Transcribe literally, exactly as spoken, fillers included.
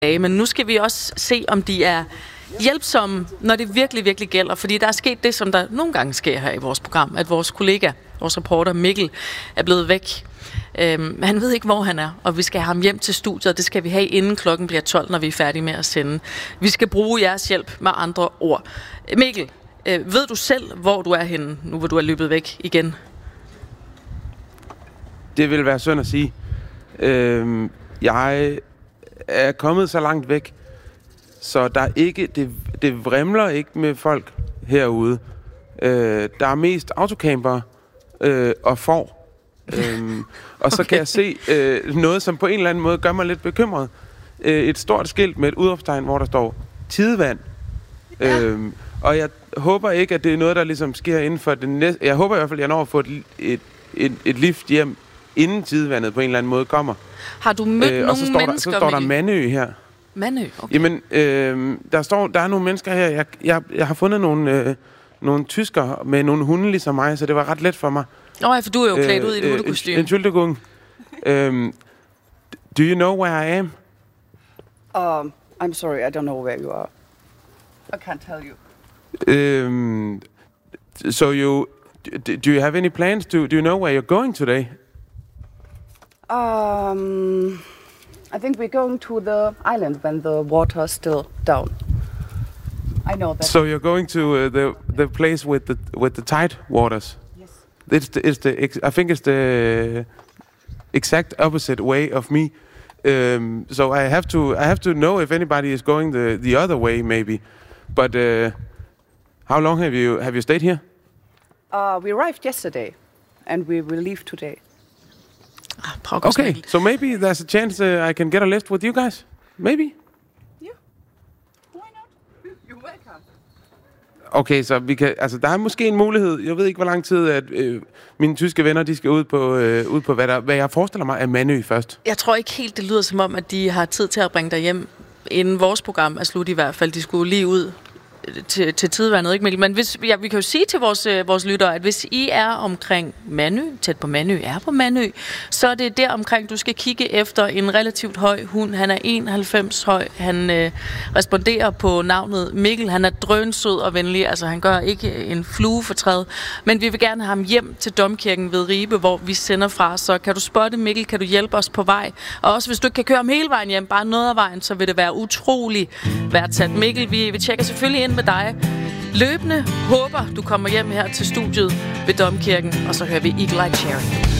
Men nu skal vi også se, om de er hjælpsomme, når det virkelig, virkelig gælder. Fordi der er sket det, som der nogle gange sker her i vores program, at vores kollega, vores reporter Mikkel, er blevet væk. Øhm, han ved ikke, hvor han er, og vi skal have ham hjem til studiet, og det skal vi have inden klokken bliver tolv, når vi er færdige med at sende. Vi skal bruge jeres hjælp med andre ord. Mikkel, øh, ved du selv, hvor du er henne, nu hvor du er løbet væk igen? Det vil være synd at sige. Øhm, jeg er kommet så langt væk, så der er ikke, det, det vrimler ikke med folk herude. Øh, der er mest autocamper øh, og får. øhm, og så okay. kan jeg se øh, noget, som på en eller anden måde gør mig lidt bekymret. Øh, et stort skilt med et udråbstegn, hvor der står tidevand. Ja. Øhm, og jeg håber ikke, at det er noget, der ligesom sker inden for det næste... Jeg håber i hvert fald, at jeg når at få et, et, et, et lift hjem, inden tidevandet på en eller anden måde kommer. Har du mødt øh, nogle så står mennesker? Der, så står der Mandø her. Mandø, okay. Jamen, øh, der står, der er nogle mennesker her. Jeg, jeg, jeg har fundet nogle, øh, nogle tyskere med nogle hunde ligesom mig, så det var ret let for mig. Åh, oh, for du er jo klædt øh, ud i et øh, hundekostyme. Entschuldigung. um, do you know where I am? Um, I'm sorry, I don't know where you are. I can't tell you. Um, so you... Do you have any plans to... Do you know where you're going today? Um, I think we're going to the island when the water's still down. I know that. So you're going to uh, the the place with the with the tide waters? Yes. It's the, it's the I think it's the exact opposite way of me. Um, so I have to I have to know if anybody is going the the other way maybe. But uh, how long have you have you stayed here? Uh, we arrived yesterday, and we will leave today. Ah, okay, so maybe there's a chance uh, I can get a lift with you guys. Maybe. Yeah. Why not? You're welcome. Okay, så vi kan, altså der er måske en mulighed. Jeg ved ikke hvor lang tid at øh, mine tyske venner de skal ud på øh, ud på hvad der hvad jeg forestiller mig er Mandø først. Jeg tror ikke helt det lyder som om at de har tid til at bringe dig hjem inden vores program er slut i hvert fald. De skulle lige ud til, til tidevandet, ikke Mikkel? Men hvis, ja, vi kan jo sige til vores, øh, vores lyttere, at hvis I er omkring Mandø, tæt på Mandø, er på Mandø, så er det der omkring, du skal kigge efter en relativt høj hund. Han er enoghalvfems høj. Han øh, responderer på navnet Mikkel. Han er drønsød og venlig. Altså, han gør ikke en flue for træet. Men vi vil gerne have ham hjem til Domkirken ved Ribe, hvor vi sender fra. Så kan du spotte Mikkel? Kan du hjælpe os på vej? Og også hvis du ikke kan køre ham hele vejen hjem, bare noget af vejen, så vil det være utrolig værdsat. Mikkel, vi, vi tjekker selvfølgelig ind med dig løbende. Håber, du kommer hjem her til studiet ved Domkirken, og så hører vi Eagle Eye Cherry.